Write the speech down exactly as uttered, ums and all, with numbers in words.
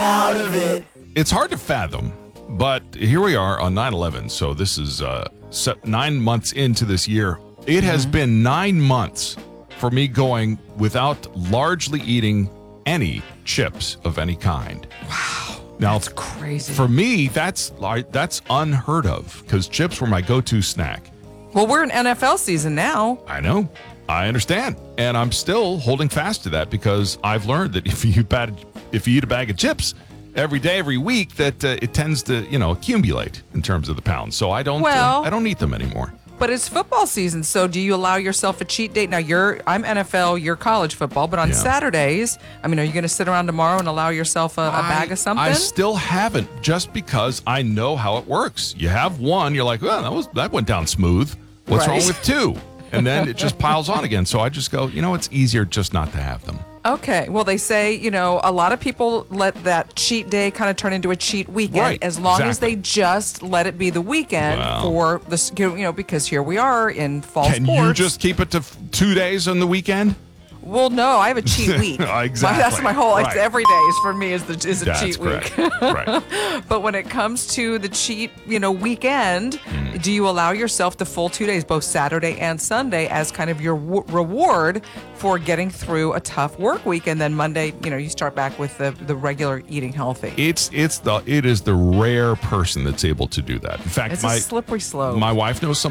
out of it. It's hard to fathom, but here we are on nine eleven. So this is uh, set nine months into this year. It mm-hmm. has been nine months for me going without largely eating any chips of any kind. Wow. Now, that's crazy. For me, that's like that's unheard of because chips were my go-to snack. Well, we're in N F L season now. I know. I understand. And I'm still holding fast to that because I've learned that if you bad, if you eat a bag of chips every day, every week, that uh, it tends to, you know, accumulate in terms of the pounds. So I don't well, uh, I don't eat them anymore. But it's football season, so do you allow yourself a cheat day? Now, you're I'm N F L, you're college football, but on yeah. Saturdays, I mean, are you going to sit around tomorrow and allow yourself a, a bag of something? I still haven't, just because I know how it works. You have one, you're like, well, that was that went down smooth. What's right. wrong with two? And then it just piles on again. So I just go, you know, it's easier just not to have them. Okay. Well, they say, you know, a lot of people let that cheat day kind of turn into a cheat weekend right, as long exactly. as they just let it be the weekend well, for the, you know, because here we are in fall can sports. Can you just keep it to f- two days on the weekend? Well, no, I have a cheat week. Exactly. My, that's my whole, right. it's every day is for me is the is a that's cheat correct. week. Right. But when it comes to the cheat, you know, weekend, mm. do you allow yourself the full two days, both Saturday and Sunday, as kind of your w- reward for getting through a tough work week, and then Monday, you know, you start back with the, the regular eating healthy? It's it's the it is the rare person that's able to do that. In fact, it's my a slippery slope. My wife knows some